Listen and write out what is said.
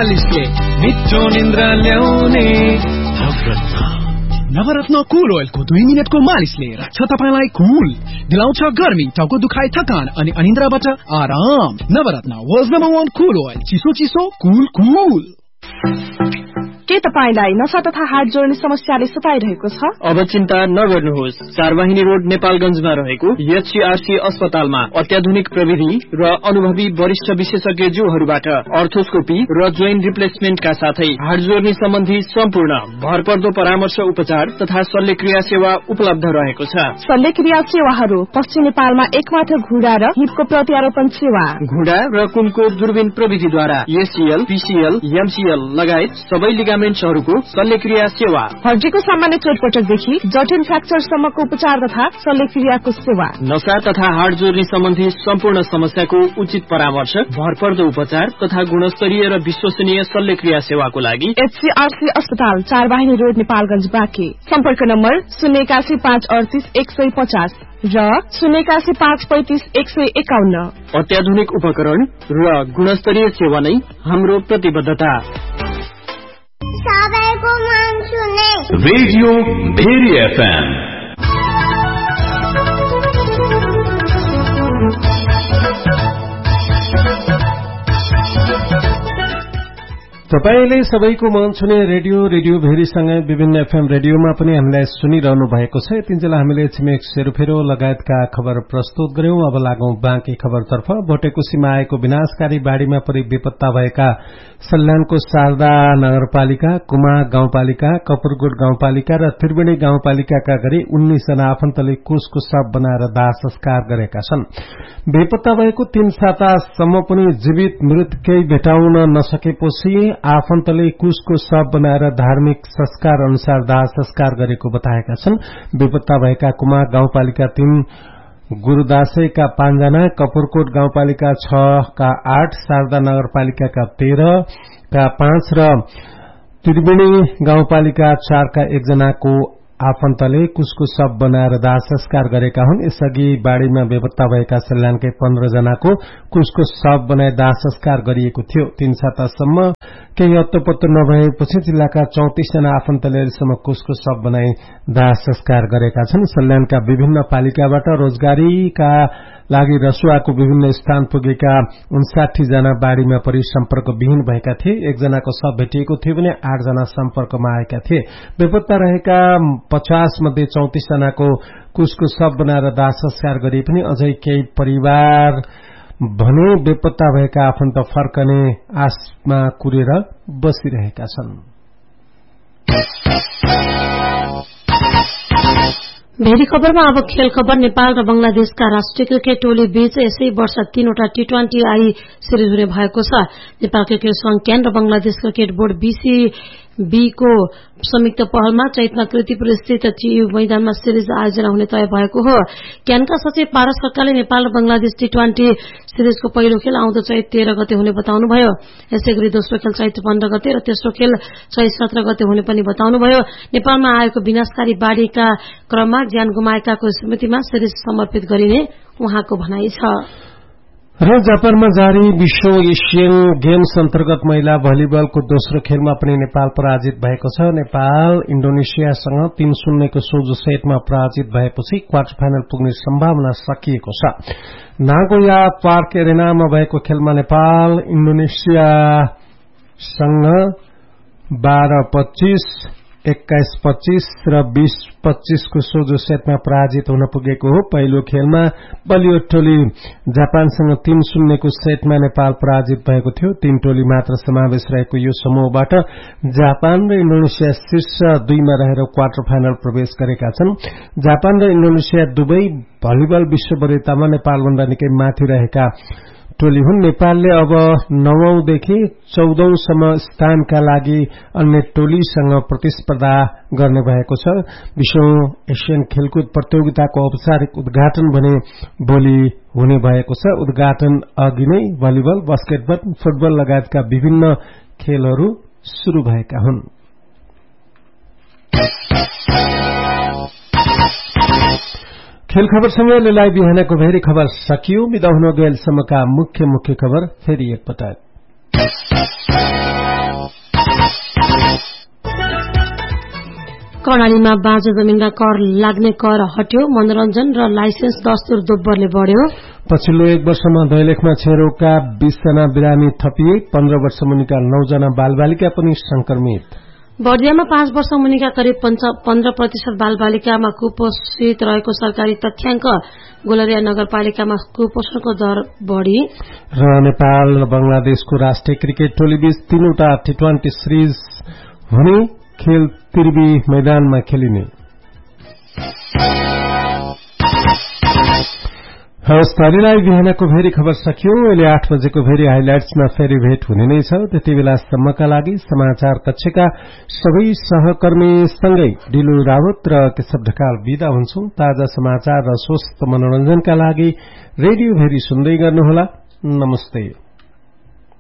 मालिसले मिठो निन्द्रा ल्याउने नवरत्न कुल ओइलको 2 मिनेटको मालिसले राख्छ तपाईलाई कुल, दिलाउँछ गर्मी, टाउको दुखाइ, थकान अनि अनिन्द्राबाट आराम। नवरत्न वर्ल्ड नम्बर 1 कुल ओइल, चिसो चिसो कुल कुल। के तपाईलाई नशा तथा हार्ट जोड्ने समस्याले सताइरहेको छ? अब चिन्ता नगर्नुहोस्। चारवाहिनी रोड नेपालगञ्जमा रहेको एचसीआरसी अस्पतालमा अत्याधुनिक प्रविधि र अनुभवी वरिष्ठ विशेषज्ञज्यूहरूबाट अर्थोस्कोपी र जोइन्ट रिप्लेसमेन्टका साथै हार्ट जोड्ने सम्बन्धी सम्पूर्ण भरपर्दो परामर्श उपचार तथा शल्यक्रिया सेवा उपलब्ध रहेको छ। शल्यक्रिया सेवाहरू पश्चिम नेपालमा एकमात्र घुँडा र हिपको प्रत्यारोपण सेवा, घुँडा र कुमको दूरबीन प्रविधिद्वारा एसीएल, पीसीएल, एमसीएल लगायत सबै लिगामेन्ट्सहरूको शल्यक्रिया सेवा, हड्डीको सामान्य चोटपटकदेखि जटिल फ्र्याक्चरसम्मको उपचार तथा शल्यक्रियाको सेवा, नशा तथा हार्ट जोड्ने सम्बन्धी सम्पूर्ण समस्याको उचित परामर्श, भरपर्दो उपचार तथा गुणस्तरीय र विश्वसनीय शल्यक्रिया सेवाको लागि एचसीआरसी अस्पताल, चारवाहिनी रोड, नेपालगञ्ज, बाँके। सम्पर्क नम्बर 08135 150 र 08135 151। अत्याधुनिक उपकरण र गुणस्तरीय सेवा नै हाम्रो प्रतिबद्धता। रेडियो भेरी एफएम तपाईले सबैको मन छुने रेडियो भेरीसँगै विभिन्न एफएम रेडियोमा पनि हामीलाई सुनिरहनु भएको छ। यतिन्जेल हामीले छिमेक सेरोफेरो लगायतका खबर प्रस्तुत गर्यौं। अब लागौं बाँकी खबरतर्फ। भोटेकुसीमा आएको विनाशकारी बाढ़ीमा परि बेपत्ता भएका सल्यानको शारदा नगरपालिका, कुमा गाउँपालिका, कपुरकोट गाउँपालिका र त्रिवेणी गाउँपालिकाका गरी 19 जना आफन्तले कुशको शव बनाएर दाह संस्कार गरेका छन्। बेपत्ता भएको 3 सातासम्म पनि जीवित मृतकै भेटाउन नसकेपछि आफन्तले कुशको शव बनाएर धार्मिक संस्कार अनुसार दाह संस्कार गरेको बताएका छन्। बेपत्ता भएका कुमा गाउँपालिका 3, गुरूदासैका 5 जना, कपुरकोट गाउँपालिका 6 का 8, शारदा नगरपालिकाका 13 का 5 र त्रिवेणी गाउँपालिका 4 का 1 जनाको आफन्तले कुशको शव बनाएर दाह संस्कार गरेका हुन्। यसअघि बाढ़ीमा बेपत्ता भएका सल्यानकै 15 जनाको कुशको शव बनाई दाह संस्कार गरिएको थियो। 3 सातासम्म केही अत्तोपत्तो नभएपछि जिल्लाका 34 जना आफन्तले अहिलेसम्म कुशको शव बनाई दाह संस्कार गरेका छन्। सल्यानका विभिन्न पालिकाबाट रोजगारीका लागि रसुवाको विभिन्न स्थान पुगेका 59 जना बाढ़ीमा परि सम्पर्कविहीन भएका थिए। 1 जनाको शव भेटिएको थियो भने 8 जना सम्पर्कमा आएका थिए। बेपत्ता रहेका 50 मध्ये 34 जनाको कुशको शव बनाएर दाह संस्कार गरे पनि अझै केही परिवार भने बेपत्ता भएका आफन्त फर्कने आशमा कुरेर बसिरहेका छन्। भेरी खबरमा अब खेल खबर। नेपाल र बंगलादेशका राष्ट्रिय क्रिकेट टोली बीच यसै वर्ष 3वटा T20I सिरिज हुने भएको छ। नेपाल क्रिकेट संघ क्यान र बंगलादेश क्रिकेट बोर्ड BCB को संयुक्त पहलमा चैतमा कृतिपुर स्थित टियु मैदानमा सिरिज आयोजना हुने तय भएको हो। क्यानका सचिव पारस खड्काले नेपाल र बंगलादेश T20 सिरिजको पहिलो खेल आउँदो चैत 13 गते हुने बताउनुभयो। यसैगरी दोस्रो खेल चैत 15 गते र तेस्रो खेल चैत 17 गते हुने पनि बताउनुभयो। नेपालमा आएको विनाशकारी बाढ़ीका क्रममा ज्यान गुमाएकाको स्मृतिमा सिरिज समर्पित गरिने उहाँको भनाइ छ। र जापानमा जारी विश्व एशियन गेम्स अन्तर्गत महिला भलिबलको दोस्रो खेलमा पनि नेपाल पराजित भएको छ। नेपाल इन्डोनेसियासँग 3-0 को सोझो सेटमा पराजित भएपछि क्वार्टर फाइनल पुग्ने सम्भावना सकिएको छ। नागोया पार्क एरेनामा भएको खेलमा नेपाल इन्डोनेसियासँग 12-25, 21-25 र 20-25 को सोझो सेटमा पराजित हुन पुगेको हो। पहिलो खेलमा बलियो टोली जापानसँग 3-0 को सेटमा नेपाल पराजित भएको थियो। 3 टोली मात्र समावेश रहेको यो समूहबाट जापान र इन्डोनेसिया शीर्ष 2 मा रहेर क्वार्टर फाइनल प्रवेश गरेका छन्। जापान र इन्डोनेसिया दुवै भलिबल विश्व वरियतामा नेपालभन्दा निकै माथि रहेका टोली हुन्। नेपालले अब 9औं देखि 14औं सम्म स्थानका लागि अन्य टोलीसँग प्रतिस्पर्धा गर्ने भएको छ। विश्व एशियन खेलकुद प्रतियोगिताको औपचारिक उद्घाटन भने भोलि हुने भएको छ। उद्घाटन अघि नै भलिबल, बास्केटबल, फुटबल लगायतका विभिन्न खेलहरू शुरू भएका हुन्। खेल खबरसँगै लेलाई बिहानको भेरी खबर सकियो। बिदा हुन गएलसम्मका मुख्य खबर फेरि एकपटक। कर्णालीमा बाँझो जमीनमा कर लाग्ने कर हट्यो। मनोरञ्जन र लाइसेन्स दस्तुर दोब्बरले बढ्यो। पछिल्लो 1 वर्षमा दैलेखमा क्षयरोगका 20 जना बिरामी थपिए। 15 वर्ष मुनिका 9 जना बालबालिका पनि संक्रमित। बर्दियामा 5 वर्ष मुनिका करिब 15% बालबालिकामा कुपोषित रहेको सरकारी तथ्याङ्क। गोलरिया नगरपालिकामा कुपोषणको दर बढ़ी। र नेपाल र बंगलादेशको राष्ट्रिय क्रिकेट टोली बीच 3वटा T20 सिरिज हुने। खेल त्रिवी मैदानमा खेलिने। हवस् तरीलाई बिहानको भेरी खबर सकियो। अहिले 8 बजेको भेरी हाइलाइट्समा फेरि भेट हुने नै छ। त्यति बेलासम्मका लागि समाचार कक्षका सबै सहकर्मी सँगै डिलु रावत र केशव ढकाल बिदा हुन्छौं। ताजा समाचार र स्वस्थ मनोरञ्जनका लागि रेडियो भेरी सुन्दै गर्नुहोला। नमस्ते।